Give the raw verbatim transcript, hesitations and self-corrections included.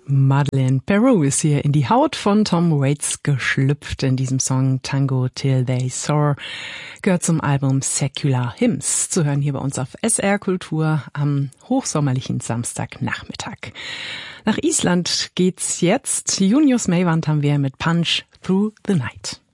Madeleine Peru ist hier in die Haut von Tom Waits geschlüpft in diesem Song Tango Till They Soar. Gehört zum Album Secular Hymns. Zu hören hier bei uns auf S R Kultur am hochsommerlichen Samstagnachmittag. Nach Island geht's jetzt. Junius Meyvant haben wir mit Punch Through the Night.